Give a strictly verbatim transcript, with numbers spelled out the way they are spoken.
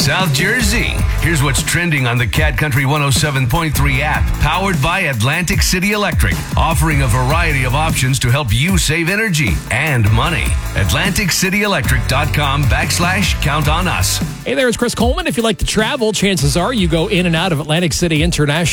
South Jersey. Here's what's trending on the Cat Country one oh seven point three app, powered by Atlantic City Electric, offering a variety of options to help you save energy and money. Atlantic City Electric dot com backslash count on us. Hey there, it's Chris Coleman. If you like to travel, chances are you go in and out of Atlantic City International.